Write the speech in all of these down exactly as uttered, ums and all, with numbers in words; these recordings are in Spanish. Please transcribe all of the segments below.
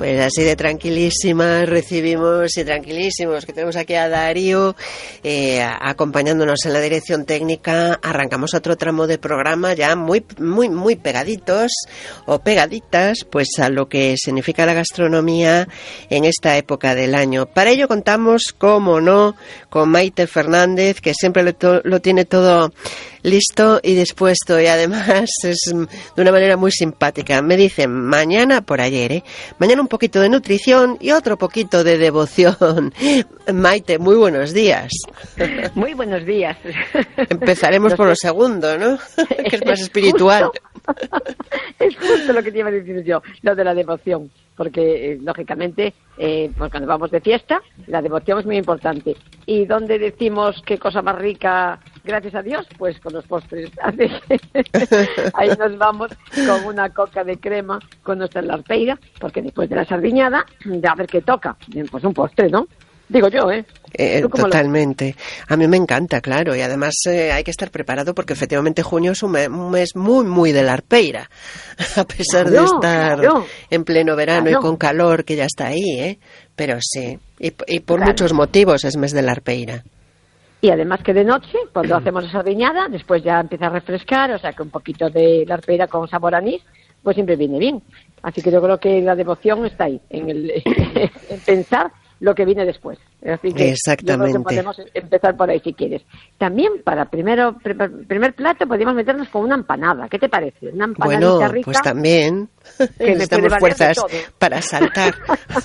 Pues así de tranquilísimas recibimos y tranquilísimos que tenemos aquí a Darío eh, acompañándonos en la dirección técnica. Arrancamos otro tramo de programa ya muy muy muy pegaditos o pegaditas pues a lo que significa la gastronomía en esta época del año. Para ello contamos, como no, con Maite Fernández, que siempre lo, to- lo tiene todo listo y dispuesto, y además es de una manera muy simpática. Me dicen, mañana por ayer, ¿eh? Mañana un poquito de nutrición y otro poquito de devoción. Maite, muy buenos días. Muy buenos días. Empezaremos por lo segundo, ¿no? Que es más espiritual. Justo, es justo lo que te iba a decir yo, lo de la devoción. Porque, eh, lógicamente, eh, pues cuando vamos de fiesta, la devoción es muy importante. ¿Y dónde decimos qué cosa más rica, gracias a Dios? Pues con los postres. Así que ahí nos vamos con una coca de crema con nuestra larpeira, porque después de la sardiñada, a ver qué toca. Pues un postre, ¿no? Digo yo, ¿eh? Eh, totalmente. Lo... A mí me encanta, claro, y además eh, hay que estar preparado porque efectivamente junio es un mes, un mes muy, muy de la arpeira, a pesar claro, de estar claro. en pleno verano claro. y con calor que ya está ahí, ¿eh? Pero sí, y, y por claro. muchos motivos es mes de la arpeira. Y además que de noche, cuando hacemos la sardiñada, después ya empieza a refrescar, o sea que un poquito de la arpeira con sabor anís, pues siempre viene bien. Así que yo creo que la devoción está ahí, en, el, en pensar lo que viene después. Así que exactamente. Yo creo que podemos empezar por ahí si quieres. También para primero primer plato podríamos meternos con una empanada. ¿Qué te parece? Una empanadita bueno, rica. Pues también necesitamos fuerzas para saltar.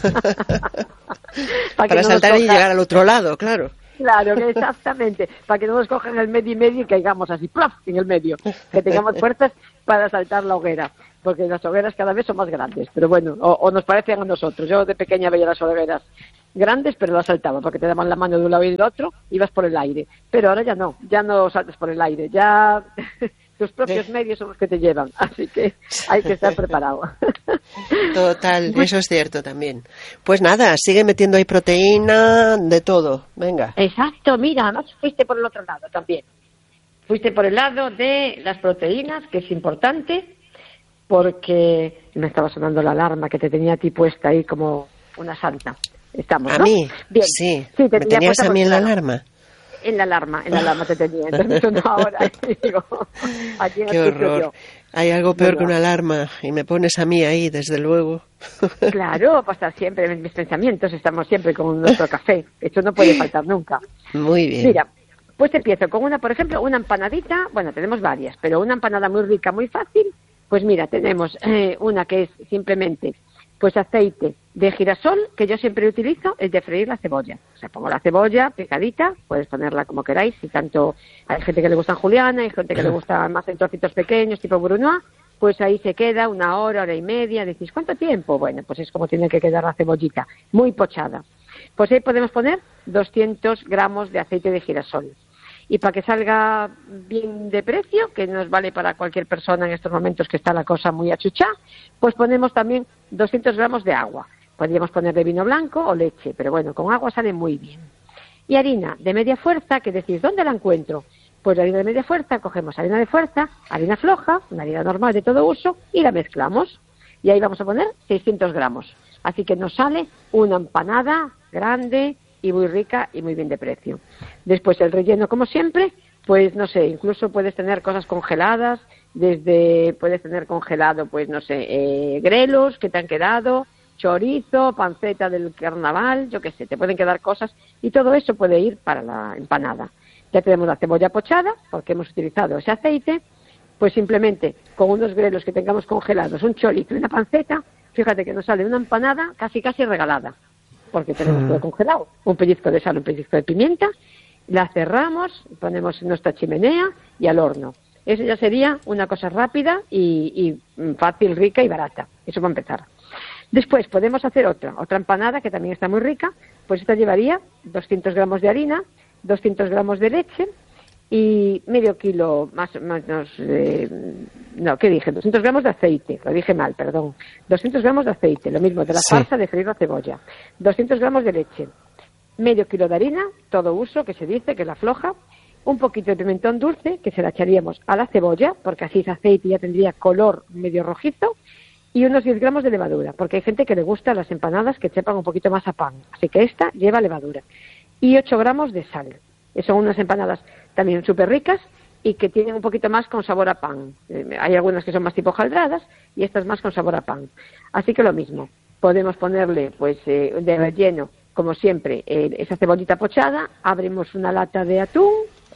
para para saltar y llegar al otro lado, claro. Claro, exactamente. Para que no nos cojan el medio y medio y caigamos así, ¡plaf!, en el medio. Que tengamos fuerzas para saltar la hoguera. Porque las hogueras cada vez son más grandes. Pero bueno, o, o nos parecen a nosotros. Yo de pequeña veía las hogueras grandes, pero las saltaba, porque te daban la mano de un lado y del otro, ibas por el aire. Pero ahora ya no, ya no saltas por el aire. Ya tus propios medios son los que te llevan. Así que hay que estar preparado. Total, eso es cierto también. Pues nada, sigue metiendo ahí proteína, de todo. Venga. Exacto, mira, además fuiste por el otro lado también. Fuiste por el lado de las proteínas, que es importante, porque me estaba sonando la alarma que te tenía a ti puesta ahí como una santa. Estamos, ¿A ¿no? mí? Bien. Sí. sí te ¿Me tenías a mí en la alarma? En la alarma, en la alarma te tenía. Entonces me sonó ahora y digo, aquí en Qué horror. Yo. Hay algo peor bueno. que una alarma y me pones a mí ahí, desde luego. Claro, pasa siempre en mis pensamientos, estamos siempre con nuestro café. Eso no puede faltar nunca. Muy bien. Mira, pues empiezo con una, por ejemplo, una empanadita. Bueno, tenemos varias, pero una empanada muy rica, muy fácil. Pues mira, tenemos eh, una que es simplemente pues aceite de girasol, que yo siempre utilizo, es de freír la cebolla. O sea, pongo la cebolla picadita, puedes ponerla como queráis, si tanto hay gente que le gusta en juliana, hay gente que le gusta más en trocitos pequeños, tipo brunoise, pues ahí se queda una hora, hora y media. Decís, ¿cuánto tiempo? Bueno, pues es como tiene que quedar la cebollita, muy pochada. Pues ahí podemos poner doscientos gramos de aceite de girasol. Y para que salga bien de precio, que nos vale para cualquier persona en estos momentos que está la cosa muy achuchá, pues ponemos también doscientos gramos de agua. Podríamos poner de vino blanco o leche, pero bueno, con agua sale muy bien. Y harina de media fuerza, que decís, ¿dónde la encuentro? Pues la harina de media fuerza, cogemos harina de fuerza, harina floja, una harina normal de todo uso, y la mezclamos. Y ahí vamos a poner seiscientos gramos. Así que nos sale una empanada grande y muy rica y muy bien de precio. Después el relleno, como siempre, pues no sé, incluso puedes tener cosas congeladas, desde puedes tener congelado, pues no sé, eh, grelos que te han quedado, chorizo, panceta del carnaval, yo qué sé, te pueden quedar cosas y todo eso puede ir para la empanada. Ya tenemos la cebolla pochada, porque hemos utilizado ese aceite, pues simplemente con unos grelos que tengamos congelados, un chorizo y una panceta, fíjate que nos sale una empanada casi casi regalada. Porque tenemos todo congelado, un pellizco de sal, un pellizco de pimienta, la cerramos, ponemos en nuestra chimenea y al horno. Eso ya sería una cosa rápida y, y fácil, rica y barata. Eso va a empezar. Después podemos hacer otra, otra empanada que también está muy rica, pues esta llevaría doscientos gramos de harina, doscientos gramos de leche y medio kilo más o menos, eh, no, ¿qué dije? doscientos gramos de aceite, lo dije mal, perdón. doscientos gramos de aceite, lo mismo, de la sí. farsa de freír la cebolla. doscientos gramos de leche, medio kilo de harina, todo uso, que se dice, que es la floja, un poquito de pimentón dulce, que se la echaríamos a la cebolla, porque así ese aceite ya tendría color medio rojizo, y unos diez gramos de levadura, porque hay gente que le gusta las empanadas que sepan un poquito más a pan, así que esta lleva levadura. Y ocho gramos de sal. Son unas empanadas también súper ricas y que tienen un poquito más con sabor a pan. Eh, hay algunas que son más tipo hojaldradas y estas más con sabor a pan. Así que lo mismo, podemos ponerle pues eh, de relleno, como siempre, eh, esa cebollita pochada, abrimos una lata de atún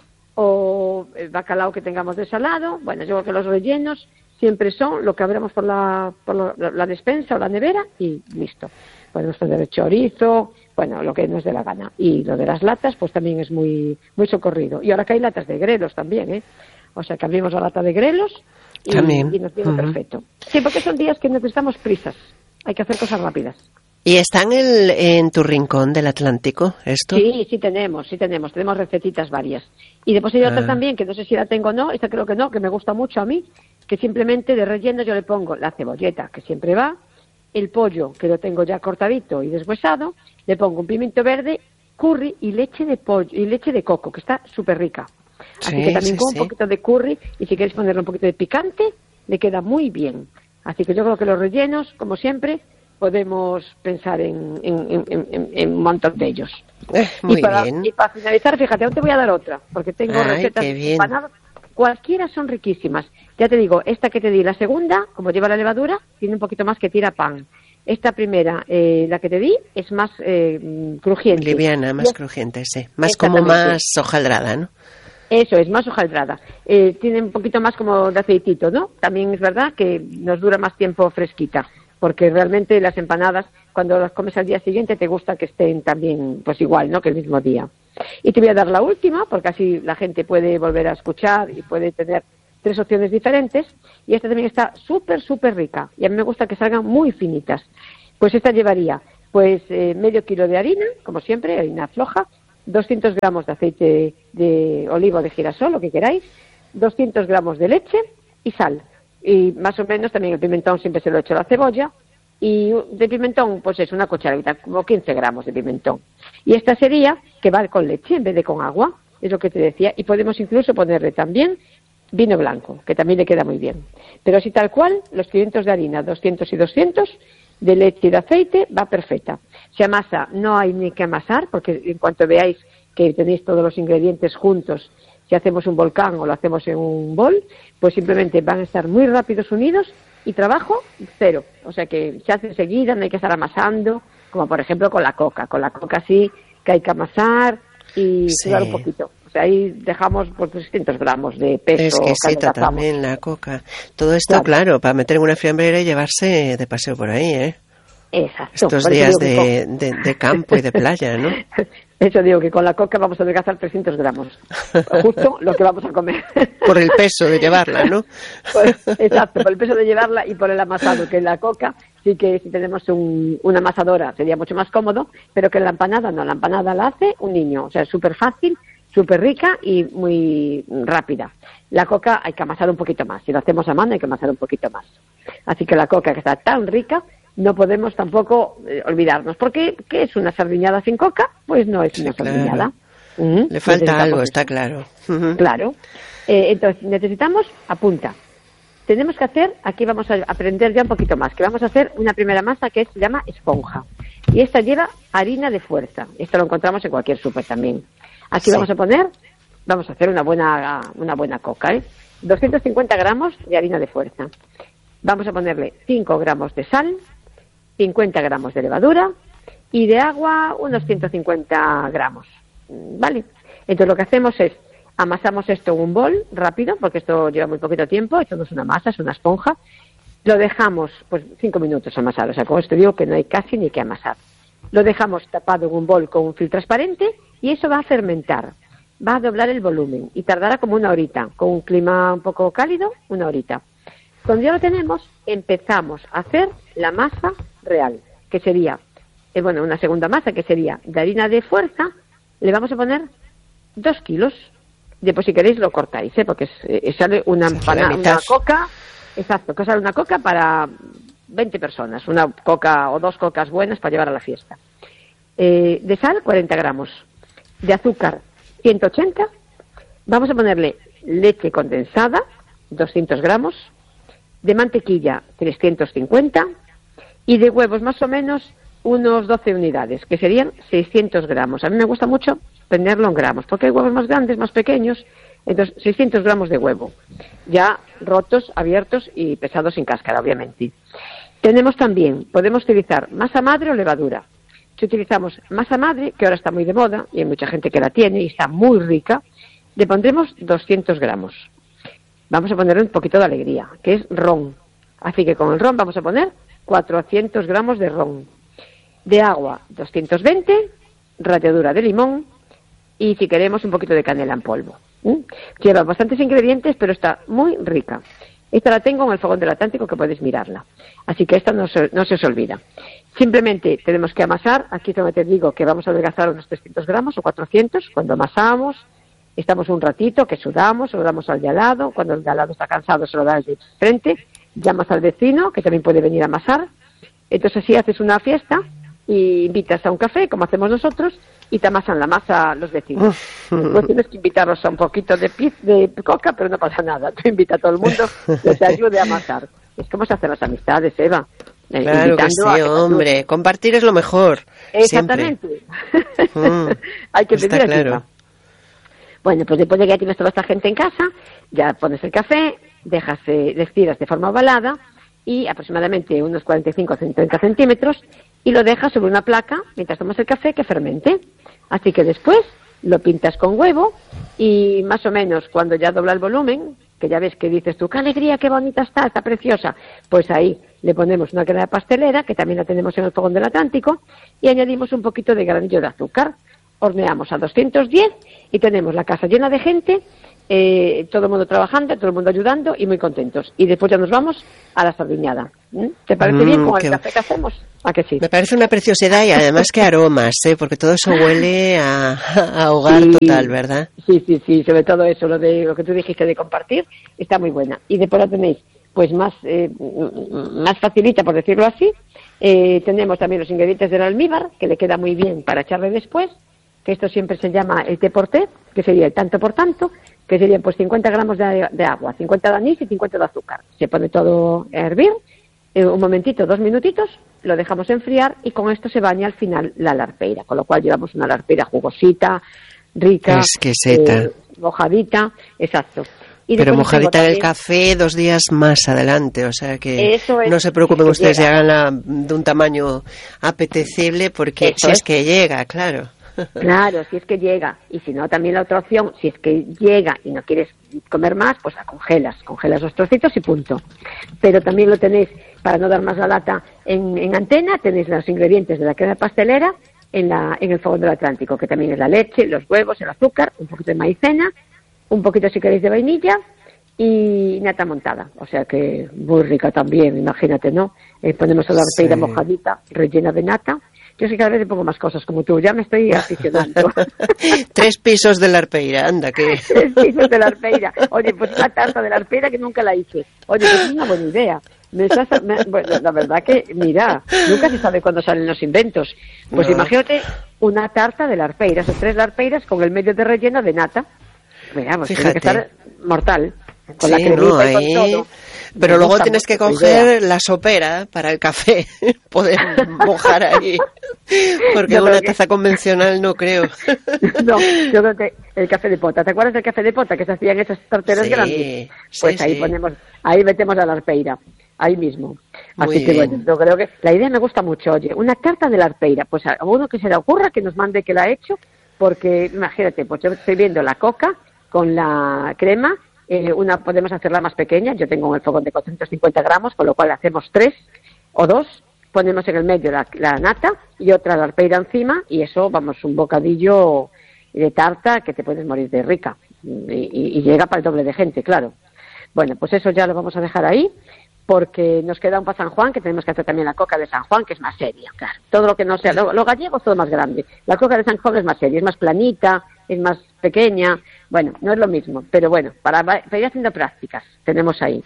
o el bacalao que tengamos de salado. Bueno, yo creo que los rellenos siempre son lo que abramos por la, por la, la despensa o la nevera y listo. Podemos poner chorizo, bueno, lo que nos dé la gana. Y lo de las latas, pues también es muy muy socorrido. Y ahora que hay latas de grelos también, ¿eh? O sea, que abrimos la lata de grelos y, y nos viene uh-huh. perfecto. Sí, porque son días que necesitamos prisas. Hay que hacer cosas rápidas. ¿Y está en, el, en tu rincón del Atlántico esto? Sí, sí tenemos, sí tenemos. Tenemos recetitas varias. Y después hay otra ah. también, que no sé si la tengo o no, esta creo que no, que me gusta mucho a mí, que simplemente de relleno yo le pongo la cebolleta, que siempre va, el pollo, que lo tengo ya cortadito y deshuesado, le pongo un pimiento verde, curry y leche de pollo y leche de coco, que está súper rica. Así sí, que también sí, con sí. un poquito de curry, y si queréis ponerle un poquito de picante, le queda muy bien. Así que yo creo que los rellenos, como siempre, podemos pensar en, en, en, en, en un montón de ellos. Eh, muy y, para, bien. y para finalizar, fíjate, aún te voy a dar otra, porque tengo Ay, recetas de empanadas. Cualquiera son riquísimas. Ya te digo, esta que te di, la segunda, como lleva la levadura, tiene un poquito más que tira pan. Esta primera, eh, la que te di, es más eh, crujiente. Liviana, más es, crujiente, sí. Más como más hojaldrada, ¿no? Eso es, más hojaldrada. Eh, tiene un poquito más como de aceitito, ¿no? También es verdad que nos dura más tiempo fresquita, porque realmente las empanadas, cuando las comes al día siguiente, te gusta que estén también, pues igual, ¿no? Que el mismo día. Y te voy a dar la última, porque así la gente puede volver a escuchar y puede tener tres opciones diferentes, y esta también está súper, súper rica, y a mí me gusta que salgan muy finitas. Pues esta llevaría, pues, eh, medio kilo de harina, como siempre, harina floja, doscientos gramos de aceite de oliva o de girasol, lo que queráis, doscientos gramos de leche y sal, y más o menos también el pimentón siempre se lo echo a la cebolla, y de pimentón, pues es una cucharadita, como quince gramos de pimentón. Y esta sería que va con leche en vez de con agua, es lo que te decía, y podemos incluso ponerle también vino blanco, que también le queda muy bien. Pero así tal cual, los quinientos de harina, doscientos y doscientos, de leche y de aceite, va perfecta. Se amasa, no hay ni que amasar, porque en cuanto veáis que tenéis todos los ingredientes juntos, si hacemos un volcán o lo hacemos en un bol, pues simplemente van a estar muy rápidos unidos y trabajo cero. O sea que se hace enseguida, no hay que estar amasando, como por ejemplo con la coca. Con la coca sí que hay que amasar y sí. sudar un poquito. O sea, ahí dejamos por trescientos gramos de peso. Es exquisita también la coca. Todo esto, claro. claro, para meter en una fiambrera y llevarse de paseo por ahí, ¿eh? Exacto. Estos días de, de, de campo y de playa, ¿no? Eso digo, que con la coca vamos a adelgazar trescientos gramos. Justo lo que vamos a comer. Por el peso de llevarla, ¿no? Pues, exacto, por el peso de llevarla y por el amasado, que en la coca sí que si tenemos un, una amasadora sería mucho más cómodo, pero que en la empanada no, la empanada la hace un niño. O sea, es súper fácil, súper rica y muy rápida. La coca hay que amasar un poquito más. Si lo hacemos a mano hay que amasar un poquito más. Así que la coca, que está tan rica, no podemos tampoco eh, olvidarnos. Porque, ¿qué es una sardiñada sin coca? Pues no es sí, una claro. sardiñada. Uh-huh. Le falta algo, está claro. Uh-huh. Claro. Eh, entonces, necesitamos, apunta, tenemos que hacer, aquí vamos a aprender ya un poquito más, que vamos a hacer una primera masa que es, se llama esponja. Y esta lleva harina de fuerza. Esto lo encontramos en cualquier súper también. Aquí sí. vamos a poner, vamos a hacer una buena, una buena coca, ¿eh? doscientos cincuenta gramos de harina de fuerza. Vamos a ponerle cinco gramos de sal, cincuenta gramos de levadura y de agua unos ciento cincuenta gramos. ¿Vale? Entonces lo que hacemos es amasamos esto en un bol rápido, porque esto lleva muy poquito tiempo, esto no es una masa, es una esponja. Lo dejamos pues cinco minutos amasar, o sea, con esto digo que no hay casi ni que amasar. Lo dejamos tapado en un bol con un film transparente y eso va a fermentar, va a doblar el volumen y tardará como una horita, con un clima un poco cálido, una horita. Cuando ya lo tenemos, empezamos a hacer la masa real, que sería, eh, bueno, una segunda masa, que sería de harina de fuerza, le vamos a poner dos kilos. Después, si queréis, lo cortáis, ¿eh? Porque eh, sale una empanada, una coca, exacto, que sale una coca para veinte personas, una coca o dos cocas buenas para llevar a la fiesta. Eh, de sal, cuarenta gramos. De azúcar, ciento ochenta. Vamos a ponerle leche condensada, doscientos gramos. de mantequilla trescientos cincuenta y de huevos más o menos unos doce unidades, que serían seiscientos gramos. A mí me gusta mucho tenerlo en gramos, porque hay huevos más grandes, más pequeños, entonces seiscientos gramos de huevo, ya rotos, abiertos y pesados sin cáscara, obviamente. Tenemos también, podemos utilizar masa madre o levadura. Si utilizamos masa madre, que ahora está muy de moda, y hay mucha gente que la tiene y está muy rica, le pondremos doscientos gramos. Vamos a ponerle un poquito de alegría, que es ron. Así que con el ron vamos a poner cuatrocientos gramos de ron. De agua, doscientos veinte, ralladura de limón y, si queremos, un poquito de canela en polvo. ¿Mm? Lleva bastantes ingredientes, pero está muy rica. Esta la tengo en el fogón del Atlántico, que podéis mirarla. Así que esta no se, no se os olvida. Simplemente tenemos que amasar. Aquí donde te digo que vamos a adelgazar unos trescientos gramos o cuatrocientos. Cuando amasamos, estamos un ratito, que sudamos, se lo damos al de al lado. Cuando el de al lado está cansado, se lo da al de frente. Llamas al vecino, que también puede venir a amasar. Entonces así haces una fiesta y invitas a un café, como hacemos nosotros, y te amasan la masa los vecinos. Después tienes que invitarlos a un poquito de piz, de coca, pero no pasa nada. Tú invita a todo el mundo que te ayude a amasar. Es como se hacen las amistades, Eva. Eh, claro que sí, que hombre. Compartir es lo mejor. Exactamente. Mm, hay que pedir claro. ayuda. Bueno, pues después de que ya tienes toda esta gente en casa, ya pones el café, dejas, eh, le estiras de forma ovalada y aproximadamente unos cuarenta y cinco a treinta centímetros, y lo dejas sobre una placa mientras tomas el café que fermente. Así que después lo pintas con huevo y más o menos cuando ya dobla el volumen, que ya ves que dices tú, qué alegría, qué bonita está, está preciosa, pues ahí le ponemos una crema pastelera, que también la tenemos en el fogón del Atlántico, y añadimos un poquito de granillo de azúcar. Horneamos a doscientos diez y tenemos la casa llena de gente, eh, todo el mundo trabajando, todo el mundo ayudando y muy contentos. Y después ya nos vamos a la sardiñada. ¿Mm? ¿Te parece mm, bien con el café que hacemos? ¿A que sí? Me parece una preciosidad y además que aromas, ¿eh? Porque todo eso huele a, a hogar sí, total, ¿verdad? Sí, sí, sí, sobre todo eso, lo de lo que tú dijiste de compartir, está muy buena. Y después la tenéis pues más, eh, más facilita, por decirlo así. Eh, tenemos también los ingredientes del almíbar, que le queda muy bien para echarle después, que esto siempre se llama el té por té, que sería el tanto por tanto, que serían pues cincuenta gramos de, de agua, cincuenta de anís y cincuenta de azúcar. Se pone todo a hervir, eh, un momentito, dos minutitos, lo dejamos enfriar y con esto se baña al final la larpeira, con lo cual llevamos una larpeira jugosita, rica, exquisita, eh, mojadita, exacto. Y pero mojadita del café dos días más adelante, o sea que no se preocupen que ustedes y háganla de un tamaño apetecible, porque eso si es. es que llega, claro. Claro, si es que llega. Y si no, también la otra opción, si es que llega y no quieres comer más, pues la congelas. Congelas los trocitos y punto. Pero también lo tenéis, para no dar más la lata, en, en antena, tenéis los ingredientes de la crema pastelera en, la, en el fogón del Atlántico, que también es la leche, los huevos, el azúcar, un poquito de maicena, un poquito, si queréis, de vainilla y nata montada. O sea que muy rica también, imagínate, ¿no? Eh, ponemos la arpeira sí. mojadita, rellena de nata. Yo sé que cada vez le pongo más cosas como tú, ya me estoy aficionando. Tres pisos de la arpeira, anda, que... Tres pisos de la arpeira. Oye, pues una tarta de la arpeira que nunca la hice. Oye, pues es una buena idea. Me estás, me, bueno, la verdad que, mira, nunca se sabe cuándo salen los inventos. Pues no. Imagínate una tarta de la arpeira, son tres larpeiras con el medio de relleno de nata. Mira, pues tiene que estar mortal. Con sí, la cremita no, y con ahí... todo. Pero me luego tienes que coger la sopera para el café, poder mojar ahí, porque yo una que... taza convencional no creo. No, yo creo que el café de pota, ¿te acuerdas del café de pota que se hacían esas tarteras sí, grandes? Pues sí, ahí sí. ponemos, ahí metemos a la arpeira, ahí mismo. Así Muy que bien. bueno, yo creo que la idea me gusta mucho, oye, una tarta de la arpeira, pues a uno que se le ocurra que nos mande que la ha hecho, porque imagínate, pues yo estoy viendo la coca con la crema. Eh, una podemos hacerla más pequeña, yo tengo en el fogón de cuatrocientos cincuenta gramos, con lo cual hacemos tres o dos, ponemos en el medio la, la nata y otra la arpeira encima y eso, vamos, un bocadillo de tarta que te puedes morir de rica y, y, y llega para el doble de gente, claro. Bueno, pues eso ya lo vamos a dejar ahí porque nos queda un para San Juan, que tenemos que hacer también la coca de San Juan, que es más seria, claro. Todo lo que no sea, lo, lo gallego es todo más grande. La coca de San Juan es más seria, es más planita, es más pequeña. Bueno, no es lo mismo, pero bueno, para, para ir haciendo prácticas, tenemos ahí.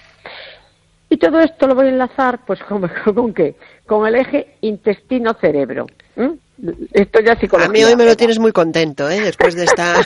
Y todo esto lo voy a enlazar, pues, ¿con, con qué? Con el eje intestino-cerebro. ¿Mm? Esto ya psicología. A mí hoy me lo tienes muy contento, ¿eh? Después de esta,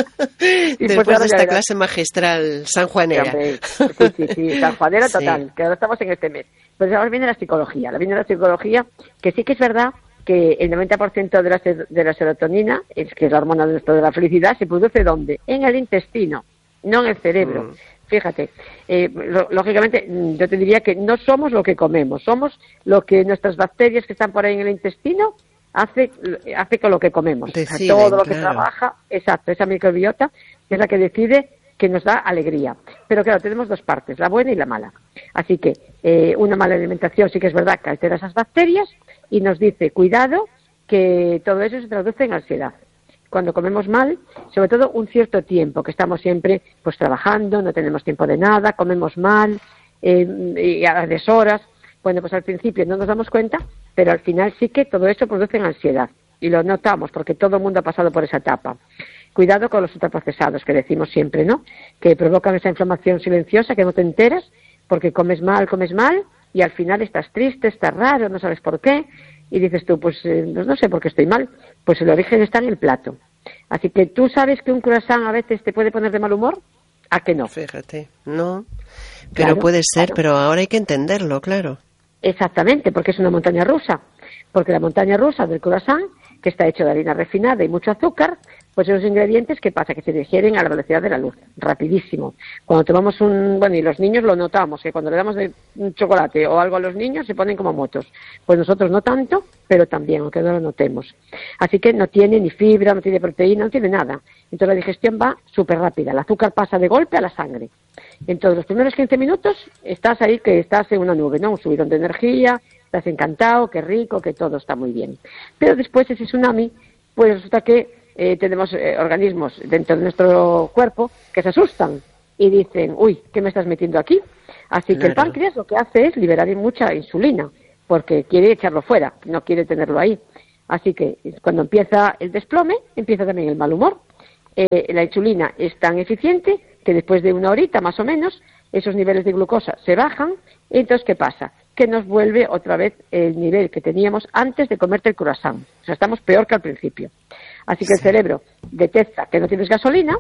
después pues de esta clase magistral sanjuanera. Sí, sí, sí, sanjuanera total, sí. Que ahora estamos en este mes. Pues ahora viene la psicología, viene la psicología, que sí que es verdad que el noventa por ciento de la, de la serotonina, es que es la hormona de la felicidad, se produce ¿dónde? En el intestino, no en el cerebro. Mm. Fíjate, eh, lógicamente yo te diría que no somos lo que comemos, somos lo que nuestras bacterias que están por ahí en el intestino hace, hace con lo que comemos. Deciden, todo lo que claro. trabaja, exacto, esa microbiota es la que decide que nos da alegría. Pero claro, tenemos dos partes, la buena y la mala. Así que eh, una mala alimentación sí que es verdad que altera esas bacterias y nos dice, cuidado, que todo eso se traduce en ansiedad. Cuando comemos mal, sobre todo un cierto tiempo, que estamos siempre pues trabajando, no tenemos tiempo de nada, comemos mal, eh, y a deshoras, bueno, pues al principio no nos damos cuenta, pero al final sí que todo eso produce ansiedad, y lo notamos, porque todo el mundo ha pasado por esa etapa. Cuidado con los ultraprocesados, que decimos siempre, ¿no?, que provocan esa inflamación silenciosa que no te enteras, porque comes mal, comes mal, y al final estás triste, estás raro, no sabes por qué, y dices tú, pues, eh, pues no sé por qué estoy mal. Pues el origen está en el plato. Así que tú sabes que un croissant a veces te puede poner de mal humor, ¿a que no? Fíjate, no, pero claro, puede ser, claro. Pero ahora hay que entenderlo, claro. Exactamente, porque es una montaña rusa. Porque la montaña rusa del croissant, que está hecho de harina refinada y mucho azúcar, pues esos ingredientes, ¿qué pasa? Que se digieren a la velocidad de la luz, rapidísimo. Cuando tomamos un... Bueno, y los niños lo notamos, que cuando le damos de un chocolate o algo a los niños se ponen como motos. Pues nosotros no tanto, pero también, aunque no lo notemos. Así que no tiene ni fibra, no tiene proteína, no tiene nada. Entonces la digestión va súper rápida. El azúcar pasa de golpe a la sangre. Entonces los primeros quince minutos estás ahí que estás en una nube, ¿no? Un subidón de energía, estás encantado, qué rico, que todo está muy bien. Pero después ese tsunami, pues resulta que Eh, tenemos eh, organismos dentro de nuestro cuerpo que se asustan y dicen, uy, ¿qué me estás metiendo aquí? Así claro. Que el páncreas lo que hace es liberar mucha insulina, porque quiere echarlo fuera, no quiere tenerlo ahí. Así que cuando empieza el desplome, empieza también el mal humor. Eh, la insulina es tan eficiente que después de una horita más o menos, esos niveles de glucosa se bajan, y entonces ¿qué pasa? Que nos vuelve otra vez el nivel que teníamos antes de comerte el croissant. O sea, estamos peor que al principio. Así que el cerebro detecta que no tienes gasolina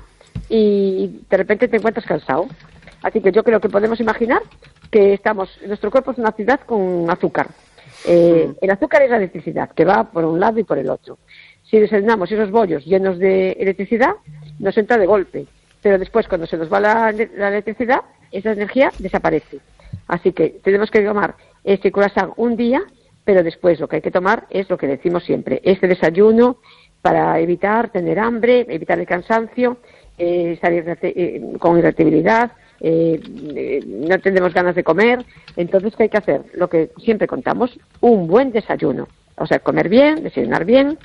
y de repente te encuentras cansado. Así que yo creo que podemos imaginar que estamos, nuestro cuerpo es una ciudad con azúcar. Eh, el azúcar es la electricidad, que va por un lado y por el otro. Si desayunamos esos bollos llenos de electricidad, nos entra de golpe. Pero después, cuando se nos va la, la electricidad, esa energía desaparece. Así que tenemos que tomar ese croissant un día, pero después lo que hay que tomar es lo que decimos siempre, este desayuno, para evitar tener hambre, evitar el cansancio, eh, estar irrati- eh, con irritabilidad, eh, eh, no tenemos ganas de comer. Entonces, ¿qué hay que hacer? Lo que siempre contamos, un buen desayuno. O sea, comer bien, desayunar bien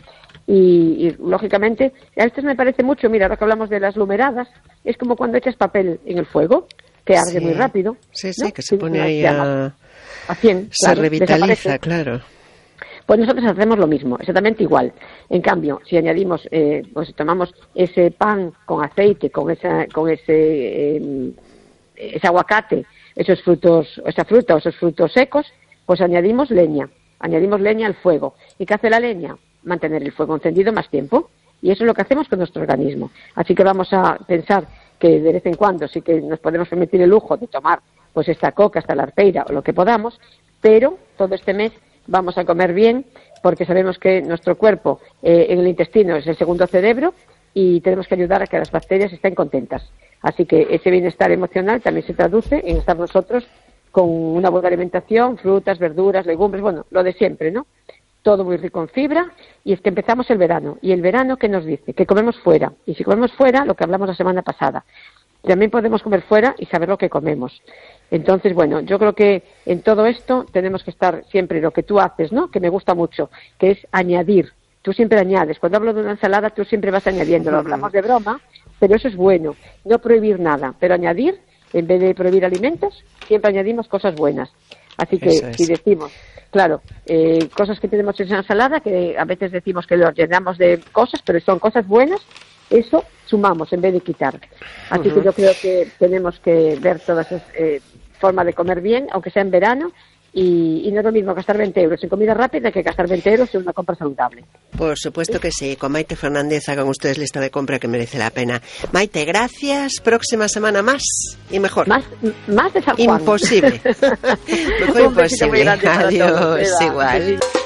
y, y lógicamente, a esto me parece mucho, mira, ahora que hablamos de las lumeradas, es como cuando echas papel en el fuego, que arde sí. muy rápido. Sí, sí, ¿no? Que se pone ahí a... a cien, se claro, revitaliza, desaparece. Claro. Pues nosotros hacemos lo mismo, exactamente igual. En cambio, si añadimos, eh, pues tomamos ese pan con aceite, con esa, con ese, eh, ese aguacate, esos frutos, esa fruta o esos frutos secos, pues añadimos leña, añadimos leña al fuego. ¿Y qué hace la leña? Mantener el fuego encendido más tiempo. Y eso es lo que hacemos con nuestro organismo. Así que vamos a pensar que de vez en cuando sí que nos podemos permitir el lujo de tomar pues esta coca, esta larpeira o lo que podamos, pero todo este mes vamos a comer bien porque sabemos que nuestro cuerpo eh, en el intestino es el segundo cerebro y tenemos que ayudar a que las bacterias estén contentas. Así que ese bienestar emocional también se traduce en estar nosotros con una buena alimentación, frutas, verduras, legumbres, bueno, lo de siempre, ¿no? Todo muy rico en fibra, y es que empezamos el verano. ¿Y el verano qué nos dice? Que comemos fuera. Y si comemos fuera, lo que hablamos la semana pasada, también podemos comer fuera y saber lo que comemos. Entonces, bueno, yo creo que en todo esto tenemos que estar siempre lo que tú haces, ¿no? Que me gusta mucho, que es añadir. Tú siempre añades. Cuando hablo de una ensalada, tú siempre vas añadiendo. Lo hablamos de broma, pero eso es bueno. No prohibir nada, pero añadir, en vez de prohibir alimentos, siempre añadimos cosas buenas. Así que es. Si decimos, claro, eh, cosas que tenemos en esa ensalada, que a veces decimos que lo llenamos de cosas, pero son cosas buenas, eso sumamos en vez de quitar. Así uh-huh. que yo creo que tenemos que ver todas esas eh, formas de comer bien, aunque sea en verano, Y, y no es lo mismo gastar veinte euros en comida rápida que gastar veinte euros en una compra saludable. Por supuesto que sí. Con Maite Fernández hagan ustedes lista de compra que merece la pena. Maite, gracias. Próxima semana más y mejor. Más, más de San Juan. Imposible. Mejor imposible. Adiós, igual.